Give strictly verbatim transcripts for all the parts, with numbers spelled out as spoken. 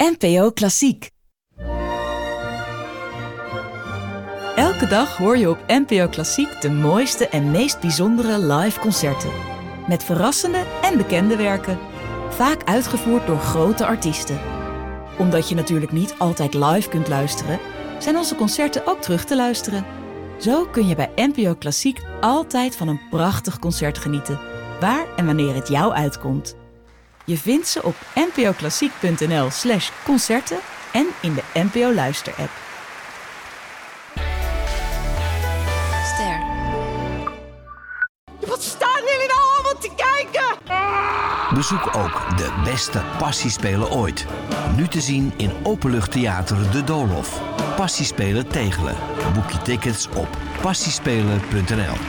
N P O Klassiek. Elke dag hoor je op N P O Klassiek de mooiste en meest bijzondere live concerten. Met verrassende en bekende werken. Vaak uitgevoerd door grote artiesten. Omdat je natuurlijk niet altijd live kunt luisteren, zijn onze concerten ook terug te luisteren. Zo kun je bij N P O Klassiek altijd van een prachtig concert genieten. Waar en wanneer het jou uitkomt. Je vindt ze op npoklassiek.nl slash concerten en in de N P O Luister-app. Ster. Wat staan jullie nou allemaal te kijken? Bezoek ook de beste Passiespelen ooit. Nu te zien in Openluchttheater De Doolhof. Passiespelen Tegelen. Boek je tickets op passiespelen punt n l.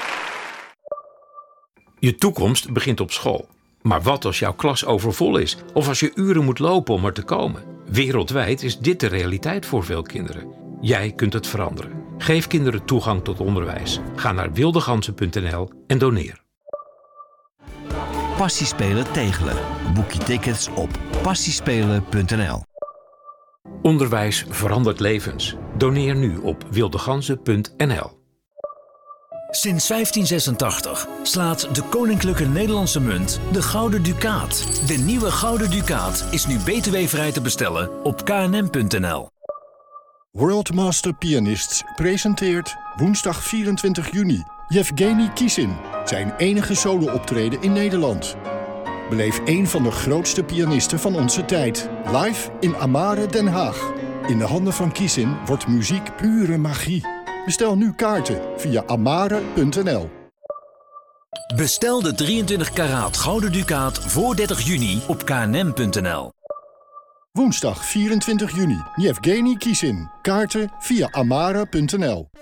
Je toekomst begint op school. Maar wat als jouw klas overvol is? Of als je uren moet lopen om er te komen? Wereldwijd is dit de realiteit voor veel kinderen. Jij kunt het veranderen. Geef kinderen toegang tot onderwijs. Ga naar wildegansen punt n l en doneer. Passiespelen Tegelen. Boek je tickets op passiespelen punt n l. Onderwijs verandert levens. Doneer nu op wildegansen punt n l. Sinds vijftien zesentachtig slaat de Koninklijke Nederlandse Munt de Gouden Ducaat. De nieuwe Gouden Ducaat is nu B T W-vrij te bestellen op k n m punt n l. World Master Pianists presenteert woensdag vierentwintig juni Yevgeny Kissin, zijn enige solo-optreden in Nederland. Beleef een van de grootste pianisten van onze tijd, live in Amare, Den Haag. In de handen van Kissin wordt muziek pure magie. Bestel nu kaarten via amare punt n l. Bestel de drieëntwintig karaat Gouden Ducaat voor dertig juni op k n m punt n l. Woensdag vierentwintig juni, Yevgeny Kissin. Kaarten via amare punt n l.